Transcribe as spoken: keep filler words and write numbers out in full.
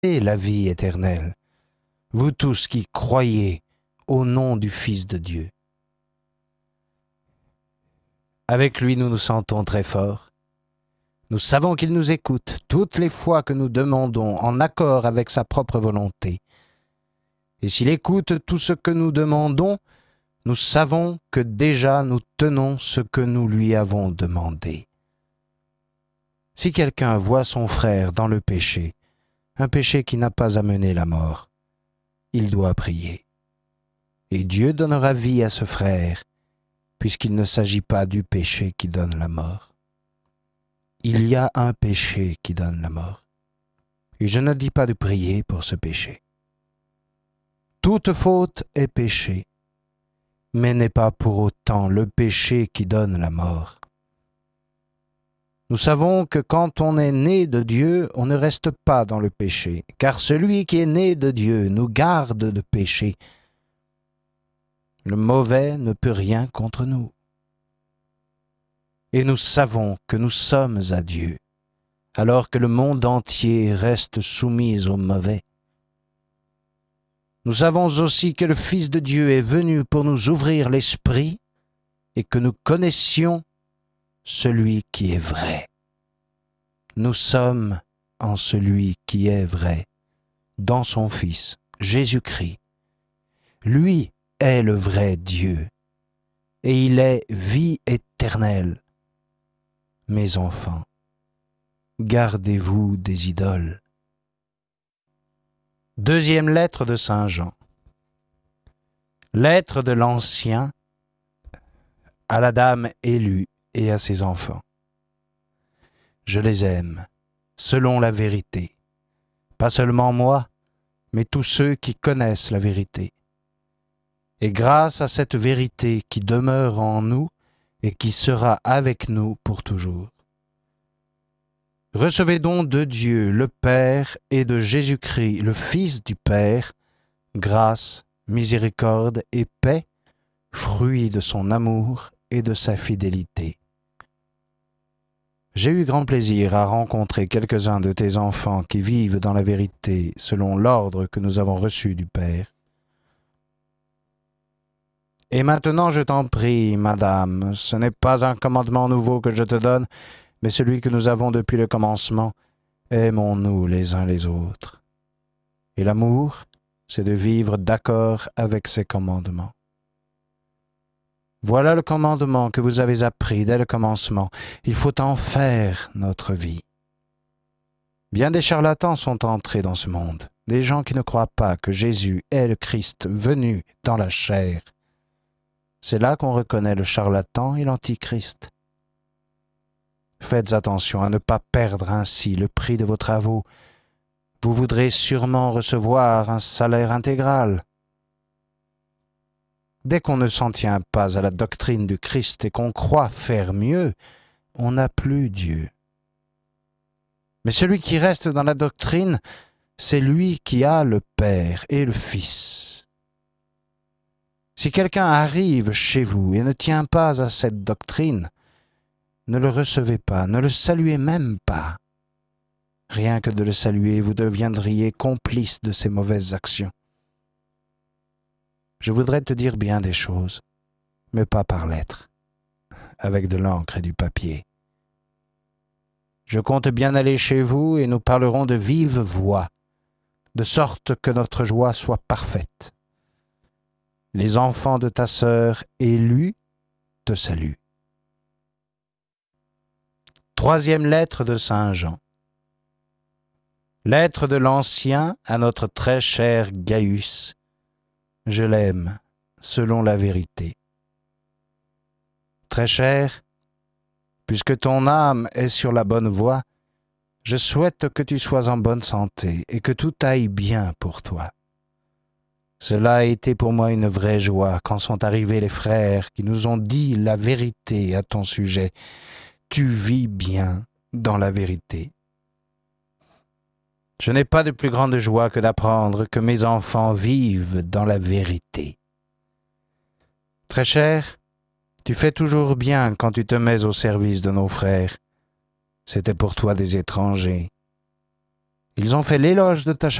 la vie éternelle, vous tous qui croyez au nom du Fils de Dieu. Avec lui, nous nous sentons très forts. Nous savons qu'il nous écoute toutes les fois que nous demandons en accord avec sa propre volonté. Et s'il écoute tout ce que nous demandons, nous savons que déjà nous tenons ce que nous lui avons demandé. Si quelqu'un voit son frère dans le péché, un péché qui n'a pas amené la mort, il doit prier. Et Dieu donnera vie à ce frère, puisqu'il ne s'agit pas du péché qui donne la mort. Il y a un péché qui donne la mort. Et je ne dis pas de prier pour ce péché. Toute faute est péché, mais n'est pas pour autant le péché qui donne la mort. Nous savons que quand on est né de Dieu, on ne reste pas dans le péché, car celui qui est né de Dieu nous garde de péché. Le mauvais ne peut rien contre nous. Et nous savons que nous sommes à Dieu, alors que le monde entier reste soumis au mauvais. Nous savons aussi que le Fils de Dieu est venu pour nous ouvrir l'esprit et que nous connaissions celui qui est vrai. Nous sommes en celui qui est vrai, dans son Fils, Jésus-Christ. Lui est le vrai Dieu, et il est vie éternelle. Mes enfants, gardez-vous des idoles. Deuxième lettre de Saint Jean. Lettre de l'Ancien à la dame élue et à ses enfants. Je les aime, selon la vérité. Pas seulement moi, mais tous ceux qui connaissent la vérité. Et grâce à cette vérité qui demeure en nous et qui sera avec nous pour toujours. Recevez donc de Dieu le Père et de Jésus-Christ, le Fils du Père, grâce, miséricorde et paix, fruit de son amour et de sa fidélité. J'ai eu grand plaisir à rencontrer quelques-uns de tes enfants qui vivent dans la vérité selon l'ordre que nous avons reçu du Père. Et maintenant je t'en prie, Madame, ce n'est pas un commandement nouveau que je te donne, mais celui que nous avons depuis le commencement, aimons-nous les uns les autres. Et l'amour, c'est de vivre d'accord avec ses commandements. Voilà le commandement que vous avez appris dès le commencement. Il faut en faire notre vie. Bien des charlatans sont entrés dans ce monde, des gens qui ne croient pas que Jésus est le Christ venu dans la chair. C'est là qu'on reconnaît le charlatan et l'antichrist. Faites attention à ne pas perdre ainsi le prix de vos travaux. Vous voudrez sûrement recevoir un salaire intégral. Dès qu'on ne s'en tient pas à la doctrine du Christ et qu'on croit faire mieux, on n'a plus Dieu. Mais celui qui reste dans la doctrine, c'est lui qui a le Père et le Fils. Si quelqu'un arrive chez vous et ne tient pas à cette doctrine, ne le recevez pas, ne le saluez même pas. Rien que de le saluer, vous deviendriez complice de ses mauvaises actions. Je voudrais te dire bien des choses, mais pas par lettres, avec de l'encre et du papier. Je compte bien aller chez vous et nous parlerons de vive voix, de sorte que notre joie soit parfaite. Les enfants de ta sœur élue te saluent. Troisième lettre de Saint Jean. Lettre de l'Ancien à notre très cher Gaius. Je l'aime, selon la vérité. Très cher, puisque ton âme est sur la bonne voie, je souhaite que tu sois en bonne santé et que tout aille bien pour toi. Cela a été pour moi une vraie joie quand sont arrivés les frères qui nous ont dit la vérité à ton sujet. Tu vis bien dans la vérité. Je n'ai pas de plus grande joie que d'apprendre que mes enfants vivent dans la vérité. Très cher, tu fais toujours bien quand tu te mets au service de nos frères. C'était pour toi des étrangers. Ils ont fait l'éloge de ta